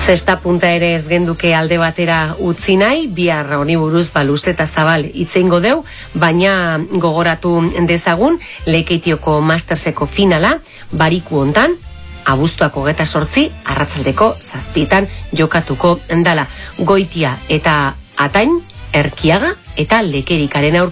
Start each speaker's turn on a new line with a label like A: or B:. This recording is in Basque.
A: Zesta punta ere ez genduke alde batera utzi nahi, bihar honi buruz luze eta zabal itzeingo deu, baina gogoratu dezagun Lekeitioko Masterseko finala bariku hontan, abuztuak 28 arratsaldeko 7 jokatuko dala. Goitia eta Atain, Erkiaga eta Lekerikaren aurka